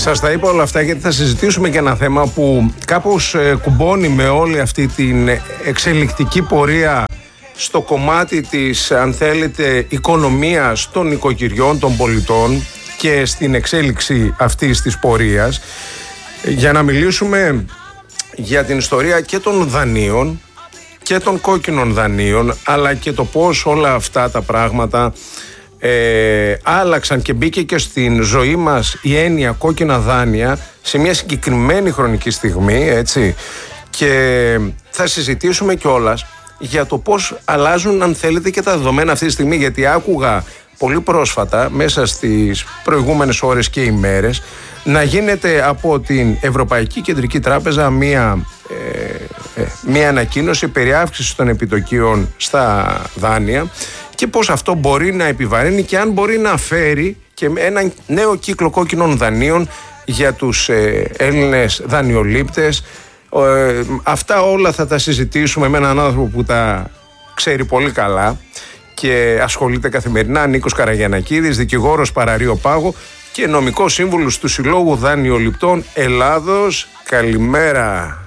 Σας τα είπα όλα αυτά γιατί θα συζητήσουμε και ένα θέμα που κάπως κουμπώνει με όλη αυτή την εξελικτική πορεία στο κομμάτι της, αν θέλετε, οικονομίας των οικοκυριών, των πολιτών και στην εξέλιξη αυτής της πορείας, για να μιλήσουμε για την ιστορία και των δανείων και των κόκκινων δανείων, αλλά και το πώς όλα αυτά τα πράγματα άλλαξαν και μπήκε και στην ζωή μας η έννοια κόκκινα δάνεια σε μια συγκεκριμένη χρονική στιγμή, έτσι, και θα συζητήσουμε κιόλας για το πώς αλλάζουν, αν θέλετε, και τα δεδομένα αυτή τη στιγμή, γιατί άκουγα πολύ πρόσφατα, μέσα στις προηγούμενες ώρες και ημέρες, να γίνεται από την Ευρωπαϊκή Κεντρική Τράπεζα μία ανακοίνωση περί αύξησης των επιτοκίων στα δάνεια και πώς αυτό μπορεί να επιβαρύνει και αν μπορεί να φέρει και ένα νέο κύκλο κόκκινων δανείων για τους Έλληνες δανειολήπτες. Αυτά όλα θα τα συζητήσουμε με έναν άνθρωπο που τα ξέρει πολύ καλά και ασχολείται καθημερινά, Νίκος Καραγιανακίδης, δικηγόρος Παραρείο Πάγο και νομικός σύμβουλος του Συλλόγου Δανειοληπτών Ελλάδος. Καλημέρα.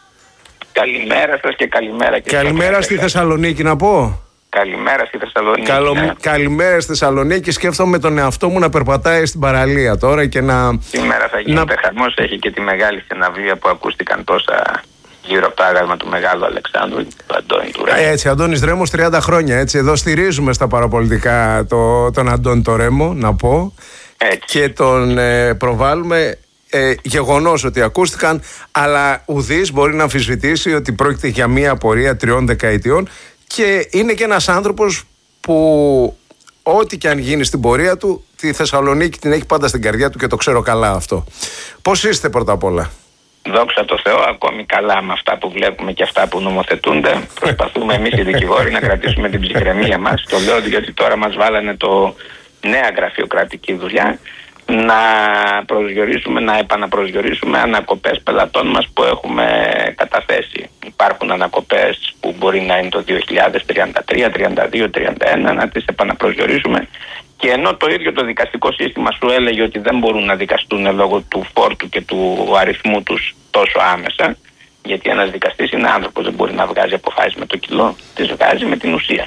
Καλημέρα σας και καλημέρα. Καλημέρα στη Θεσσαλονίκη να πω. Καλημέρα στη Θεσσαλονίκη. Καλημέρα στη Θεσσαλονίκη. Σκέφτομαι τον εαυτό μου να περπατάει στην παραλία τώρα και να... Σήμερα θα γίνεται χαμός, έχει και τη μεγάλη συναυλία που ακούστηκαν τόσα γύρω από το άγαλμα του Μεγάλου Αλεξάνδρου, του Αντώνη του Ρέμου. Έτσι, Αντώνης Ρέμος 30 χρόνια, έτσι. Εδώ στηρίζουμε στα παραπολιτικά τον Αντώνη το Ρέμο, να πω. Έτσι. Και τον προβάλλουμε. Γεγονός ότι ακούστηκαν, αλλά ουδής μπορεί να αμφισβητήσει ότι πρόκειται για μία πορεία 3 δεκαετιών και είναι και ένας άνθρωπος που ό,τι και αν γίνει στην πορεία του, τη Θεσσαλονίκη την έχει πάντα στην καρδιά του και το ξέρω καλά αυτό. Πώς είστε πρώτα απ' όλα? Δόξα τω Θεώ, ακόμη καλά με αυτά που βλέπουμε και αυτά που νομοθετούνται. Προσπαθούμε εμείς οι δικηγόροι να κρατήσουμε την ψυχραιμία μας. Το λέω γιατί τώρα μας βάλανε το νέα γραφειοκρατική δουλειά, να προσδιορίσουμε, να επαναπροσδιορίσουμε ανακοπές πελατών μας που έχουμε καταθέσει. Υπάρχουν ανακοπές που μπορεί να είναι το 2033, 32, 31, να τις επαναπροσδιορίσουμε. Και ενώ το ίδιο το δικαστικό σύστημα σου έλεγε ότι δεν μπορούν να δικαστούν λόγω του φόρτου και του αριθμού τους τόσο άμεσα, γιατί ένας δικαστής είναι άνθρωπος, δεν μπορεί να βγάζει αποφάσεις με το κιλό, τις βγάζει με την ουσία.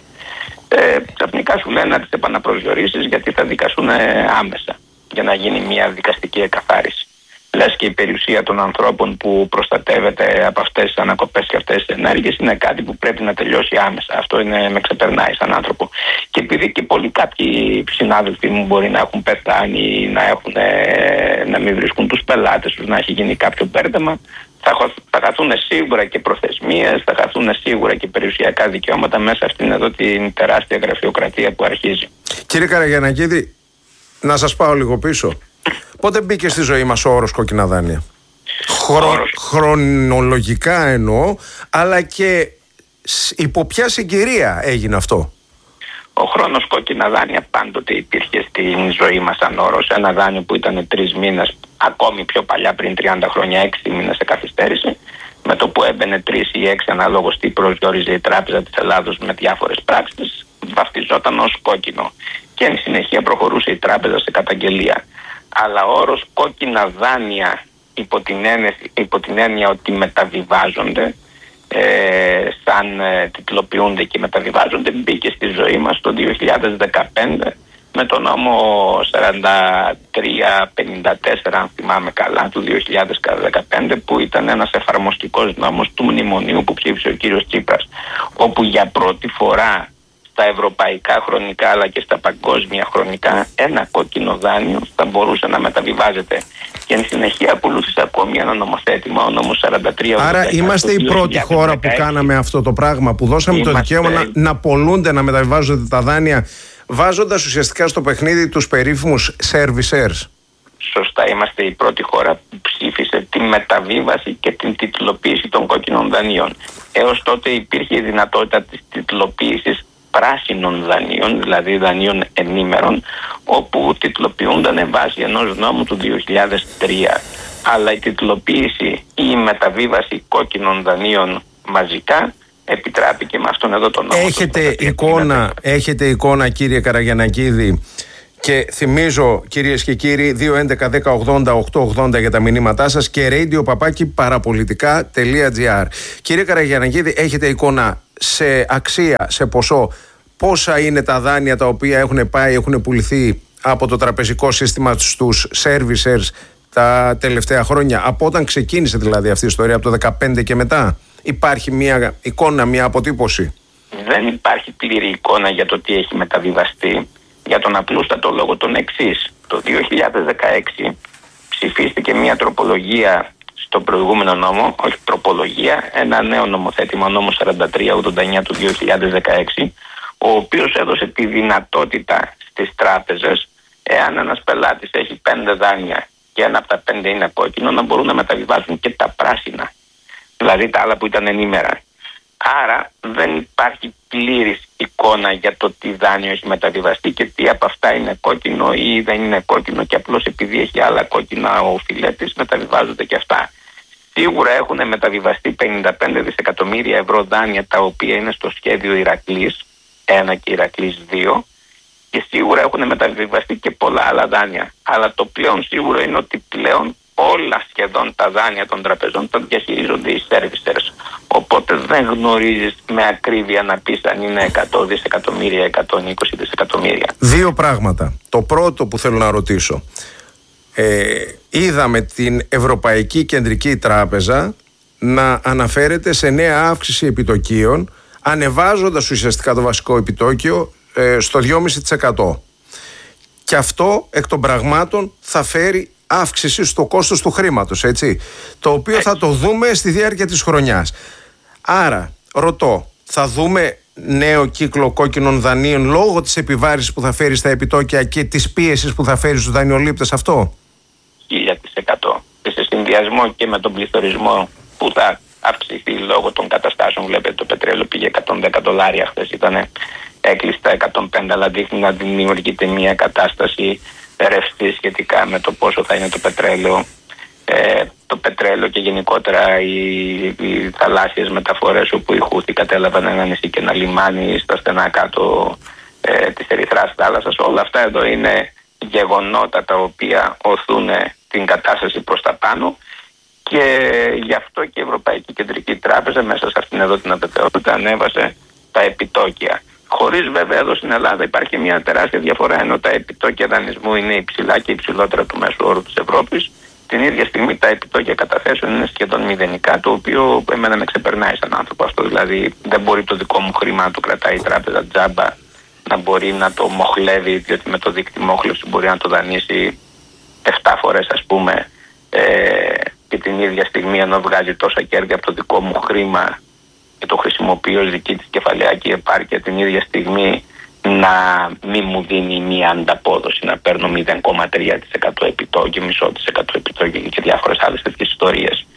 Ξαφνικά σου λένε να τις επαναπροσδιορίσεις γιατί θα δικαστούν άμεσα, για να γίνει μια δικαστική εκαθάριση. Λες και η περιουσία των ανθρώπων που προστατεύεται από αυτές τις ανακοπές και αυτές τις ενέργειες είναι κάτι που πρέπει να τελειώσει άμεσα. Αυτό με ξεπερνάει σαν άνθρωπο. Και επειδή και πολλοί κάποιοι συνάδελφοι μου μπορεί να έχουν πεθάνει, να μην βρίσκουν τους πελάτες τους, να έχει γίνει κάποιο μπέρδεμα, θα χαθούν σίγουρα και προθεσμίες, θα χαθούν σίγουρα και περιουσιακά δικαιώματα μέσα αυτήν εδώ την τεράστια γραφειοκρατία που αρχίζει. Κύριε Καραγιανακίδη, να σας πάω λίγο πίσω. Πότε μπήκε στη ζωή μας ο όρος κόκκινα δάνεια? Χρονολογικά εννοώ, αλλά και υπό ποια συγκυρία έγινε αυτό? Ο χρόνος κόκκινα δάνεια πάντοτε υπήρχε στην ζωή μας σαν όρος. Ένα δάνειο που ήταν 3 μήνες, ακόμη πιο παλιά πριν 30 χρόνια 6 μήνες σε καθυστέρηση, με το που έμπαινε 3 ή 6 αναλόγως τι προσδιορίζει η Τράπεζα της Ελλάδος με διάφορες πράξεις, βαφτιζόταν ως κόκκινο και εν συνεχεία προχωρούσε η Τράπεζα σε καταγγελία. Αλλά ο όρος κόκκινα δάνεια υπό την έννοια ότι μεταβιβάζονται, σαν τιτλοποιούνται και μεταβιβάζονται, μπήκε στη ζωή μας το 2015 με τον νόμο 4354, αν θυμάμαι καλά, του 2015, που ήταν ένας εφαρμοστικός νόμος του μνημονίου που ψήφισε ο κύριος Τσίπρας, όπου για πρώτη φορά στα ευρωπαϊκά χρονικά αλλά και στα παγκόσμια χρονικά ένα κόκκινο δάνειο θα μπορούσε να μεταβιβάζεται. Και εν συνεχεία ακολούθησε ακόμη ένα νομοθέτημα, ο νόμος 43. Άρα είμαστε η πρώτη χώρα που κάναμε αυτό το πράγμα, που δώσαμε το δικαίωμα να πολλούνται, να μεταβιβάζονται τα δάνεια, βάζοντας ουσιαστικά στο παιχνίδι τους περίφημους servicers. Σωστά, είμαστε η πρώτη χώρα που ψήφισε τη μεταβίβαση και την τιτλοποίηση των κόκκινων δανείων. Έως τότε υπήρχε η δυνατότητα της τιτλοποίησης πράσινων δανείων, δηλαδή δανείων ενήμερων, όπου τιτλοποιούνταν βάσει ενός νόμου του 2003. Αλλά η τιτλοποίηση ή η μεταβίβαση κόκκινων δανείων μαζικά επιτράπηκε με αυτόν εδώ τον νόμο. Έχετε εικόνα, κύριε Καραγιανακίδη, Και θυμίζω, κυρίες και κύριοι, 2.11.10.80.880 για τα μηνύματά σας και radio.parapolitica.gr. Κύριε Καραγιαννακίδη, έχετε εικόνα σε αξία, σε ποσό, πόσα είναι τα δάνεια τα οποία έχουν πουληθεί από το τραπεζικό σύστημα στους servicers τα τελευταία χρόνια, από όταν ξεκίνησε δηλαδή αυτή η ιστορία, από το 2015 και μετά? Υπάρχει μια εικόνα, μια αποτύπωση? Δεν υπάρχει πλήρη εικόνα για το τι έχει μεταβιβαστεί, για τον απλούστατο λόγο τον εξής. Το 2016 ψηφίστηκε μια τροπολογία στο προηγούμενο νόμο, όχι τροπολογία, ένα νέο νομοθέτημα, νόμο 4389 του 2016, ο οποίος έδωσε τη δυνατότητα στις τράπεζες, εάν ένας πελάτης έχει 5 δάνεια και ένα από τα 5 είναι κόκκινο, να μπορούν να μεταβιβάσουν και τα πράσινα, δηλαδή τα άλλα που ήταν ενήμερα. Άρα δεν υπάρχει πλήρης εικόνα για το τι δάνειο έχει μεταβιβαστεί και τι από αυτά είναι κόκκινο ή δεν είναι κόκκινο, και απλώς επειδή έχει άλλα κόκκινα ο φιλέτης μεταβιβάζονται και αυτά. Σίγουρα έχουν μεταβιβαστεί 55 δισεκατομμύρια ευρώ δάνεια τα οποία είναι στο σχέδιο Ηρακλής 1 και Ηρακλής 2, και σίγουρα έχουν μεταβιβαστεί και πολλά άλλα δάνεια. Αλλά το πλέον σίγουρο είναι ότι πλέον όλα σχεδόν τα δάνεια των τραπεζών τα διαχειρίζονται οι servicers. Οπότε δεν γνωρίζεις με ακρίβεια να πεις αν είναι 100 δισεκατομμύρια, 120 δισεκατομμύρια. Δύο πράγματα. Το πρώτο που θέλω να ρωτήσω. Είδαμε την Ευρωπαϊκή Κεντρική Τράπεζα να αναφέρεται σε νέα αύξηση επιτοκίων, ανεβάζοντας ουσιαστικά το βασικό επιτόκιο στο 2,5%. Και αυτό εκ των πραγμάτων θα φέρει αύξηση στο κόστος του χρήματος, έτσι, το οποίο θα το δούμε στη διάρκεια της χρονιάς. Άρα, ρωτώ, θα δούμε νέο κύκλο κόκκινων δανείων λόγω της επιβάρησης που θα φέρει στα επιτόκια και της πίεσης που θα φέρει στους δανειολήπτες αυτό? 1000%. Και σε συνδυασμό και με τον πληθωρισμό που θα αυξηθεί λόγω των καταστάσεων. Βλέπετε το πετρέλαιο πήγε $110, χθες έκλεισε τα 105, αλλά δείχνει να δημιουργείται μια κατάσταση ρευστή σχετικά με το πόσο θα είναι το πετρέλαιο. Το πετρέλαιο και γενικότερα οι θαλάσσιες μεταφορές, όπου οι Χούθοι κατέλαβαν ένα νησί και ένα λιμάνι στα στενά κάτω της Ερυθράς θάλασσας, όλα αυτά εδώ είναι γεγονότα τα οποία οθούν την κατάσταση προς τα πάνω, και γι' αυτό και η Ευρωπαϊκή Κεντρική Τράπεζα μέσα σε αυτήν εδώ την αβεβαιότητα ανέβασε τα επιτόκια. Χωρίς βέβαια εδώ στην Ελλάδα υπάρχει μια τεράστια διαφορά, ενώ τα επιτόκια δανεισμού είναι υψηλά και υψηλότερα του μέσου όρου της Ευρώπης. Την ίδια στιγμή τα επιτόκια καταθέσεων είναι σχεδόν μηδενικά, το οποίο εμένα με ξεπερνάει σαν άνθρωπο αυτό. Δηλαδή δεν μπορεί το δικό μου χρήμα να το κρατάει η τράπεζα τζάμπα, να μπορεί να το μοχλεύει, διότι με το δίκτυο μόχλευση μπορεί να το δανείσει 7 φορές ας πούμε, και την ίδια στιγμή ενώ βγάζει τόσα κέρδη από το δικό μου χρήμα και το χρησιμοποιεί ως δική της κεφαλαιακή επάρκεια, την ίδια στιγμή να μην μου δίνει μία ανταπόδοση, να παίρνω 0,3% επιτόκιο, 0,5% επιτόκιο και διάφορες άλλες τέτοιες ιστορίες.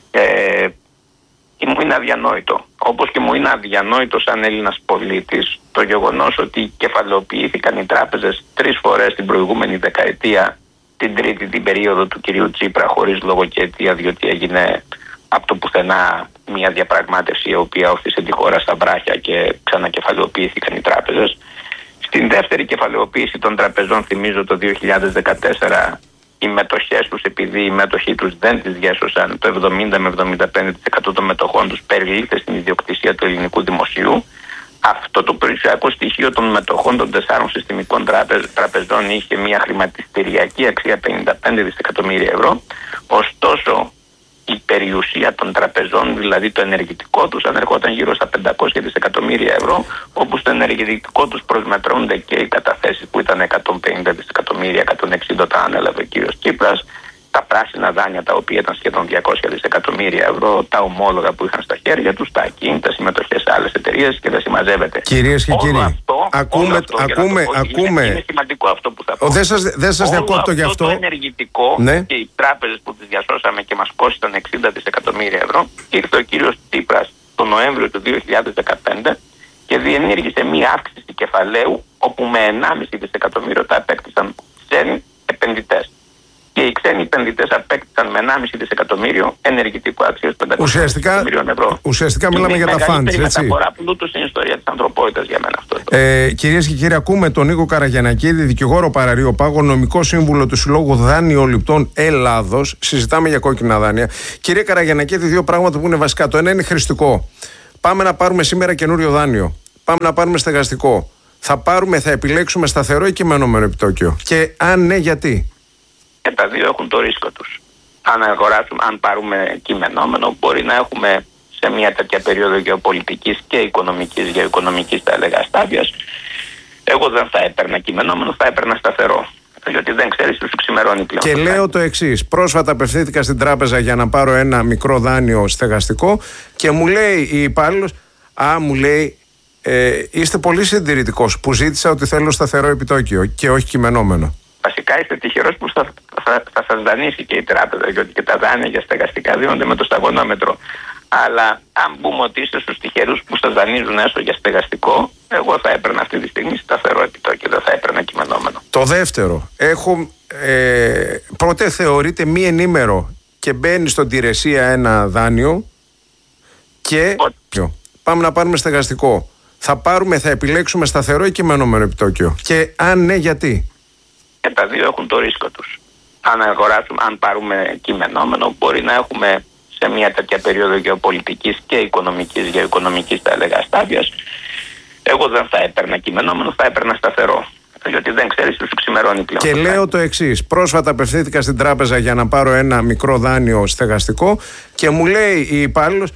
Μου είναι αδιανόητο. Όπως και μου είναι αδιανόητο σαν Έλληνας πολίτης το γεγονός ότι κεφαλαιοποιήθηκαν οι τράπεζες 3 φορές την προηγούμενη δεκαετία, την τρίτη την περίοδο του κυρίου Τσίπρα, χωρίς λόγο και αιτία, διότι έγινε από το πουθενά μια διαπραγμάτευση η οποία όθησε τη χώρα στα βράχια και ξανακεφαλαιοποιήθηκαν οι τράπεζες. Στην δεύτερη κεφαλαιοποίηση των τραπεζών, θυμίζω το 2014, οι μετοχές τους, επειδή οι μέτοχοι τους δεν τις διέσωσαν, το 70 με 75% των μετοχών τους περιλήφθη στην ιδιοκτησία του ελληνικού δημοσίου. Αυτό το περιουσιακό στοιχείο των μετοχών των 4 συστημικών τραπεζών είχε μια χρηματιστηριακή αξία 55 δισεκατομμύρια ευρώ. Ωστόσο, η περιουσία των τραπεζών, δηλαδή το ενεργητικό τους, ανερχόταν γύρω στα 500 δισεκατομμύρια ευρώ, όπου στο ενεργητικό τους προσμετρώνται και οι καταθέσεις που ήταν 150 δισεκατομμύρια, 160 τα ανέλαβε ο κύριος Τσίπρας, τα πράσινα δάνεια τα οποία ήταν σχεδόν 200 δισεκατομμύρια ευρώ, τα ομόλογα που είχαν στα χέρια τους, τα ακίνητα, συμμετοχές σε άλλες εταιρείες και δεν συμμαζεύεται. Κυρίες και κύριοι, ακούμε. Είναι σημαντικό αυτό που θα πω. Δεν σας διακόπτω γι' αυτό. Το ενεργητικό, ναι, και οι τράπεζες που τις διασώσαμε και μας κόστησαν 60 δισεκατομμύρια ευρώ, ήρθε ο κύριος Τσίπρας τον Νοέμβριο του 2015 και διενήργησε μία αύξηση κεφαλαίου, όπου με 1,5 δισεκατομμύριο τα απέκτησαν ξένοι επενδυτές. Και οι ξένοι επενδυτές απέκτησαν με 1,5 δισεκατομμύριο ενεργητικού αξίας 500 εκατομμυρίων ευρώ. Ουσιαστικά μιλάμε για τα funds, έτσι. Μεταφορά πλούτου στην ιστορία της ανθρωπότητας για μένα αυτό. Κυρίες και κύριοι, ακούμε τον Νίκο Καραγιαννακίδη, δικηγόρο Παραρείο Πάγο, νομικό σύμβουλο του Συλλόγου Δανειοληπτών Ελλάδος. Συζητάμε για κόκκινα δάνεια. Κύριε Καραγιαννακίδη, δύο πράγματα που είναι βασικά. Το ένα είναι χρηστικό. Πάμε να πάρουμε σήμερα καινούριο δάνειο. Πάμε να πάρουμε στεγαστικό. Θα επιλέξουμε σταθερό ή κειμενόμενο επιτόκιο? Και αν ναι, γιατί? Και τα δύο έχουν το ρίσκο τους. Αν πάρουμε κειμενόμενο, μπορεί να έχουμε σε μια τέτοια περίοδο γεωπολιτικής και γεωοικονομικής θα έλεγα στάδειας. Εγώ δεν θα έπαιρνα κειμενόμενο, θα έπαιρνα σταθερό. Γιατί δεν ξέρεις τι σου ξημερώνει πλέον. Και λέω το εξής. Πρόσφατα απευθύνθηκα στην τράπεζα για να πάρω ένα μικρό δάνειο στεγαστικό και μου λέει η υπάλληλος, είστε πολύ συντηρητικός που ζήτησα ότι θέλω σταθερό επιτόκιο και όχι κειμενόμενο. Βασικά είστε τυχερός που θα σας δανείσει και η τράπεζα, γιατί και τα δάνεια για στεγαστικά δίνονται με το σταγονόμετρο. Αλλά αν πούμε ότι είστε στους τυχερούς που σας δανείζουν έστω για στεγαστικό, εγώ θα έπαιρνα αυτή τη στιγμή σταθερό επιτόκιο, δεν θα έπαιρνα κειμενόμενο. Το δεύτερο, πρώτε θεωρείται μη ενήμερο και μπαίνει στον Τηρεσία ένα δάνειο και πάμε να πάρουμε στεγαστικό. Θα επιλέξουμε σταθερό ή κειμενόμενο επιτόκιο? Και αν ναι, γιατί? Και τα δύο έχουν το ρίσκο τους. Αν πάρουμε κειμενόμενο, μπορεί να έχουμε σε μια τέτοια περίοδο γεωπολιτικής και γεωοικονομικής θα έλεγα στάδειας. Εγώ δεν θα έπαιρνα κειμενόμενο, θα έπαιρνα σταθερό. Γιατί δεν ξέρεις τι σου ξημερώνει πλέον. Και λέω το εξής. Πρόσφατα απευθύνθηκα στην τράπεζα για να πάρω ένα μικρό δάνειο στεγαστικό και μου λέει η υπάλληλος,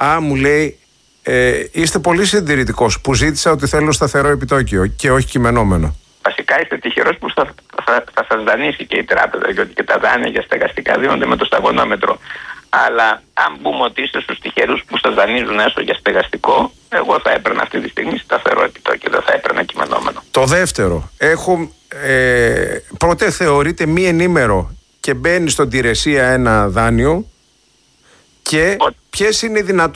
είστε πολύ συντηρητικός που ζήτησα ότι θέλω σταθερό επιτόκιο και όχι κειμενόμενο. Βασικά είστε τυχερός που θα σας δανείσει και η τράπεζα, γιατί και τα δάνεια για στεγαστικά δίνονται με το σταγονόμετρο. Αλλά αν πούμε ότι είστε στους τυχερούς που σας δανείζουν έστω για στεγαστικό, εγώ θα έπαιρνα αυτή τη στιγμή σταθερό επιτόκιο, δεν θα έπαιρνα κειμενόμενο. Το δεύτερο, πρώτε θεωρείται μη ενήμερο και μπαίνει στον Τηρεσία ένα δάνειο και ποιες είναι οι δυνατότητες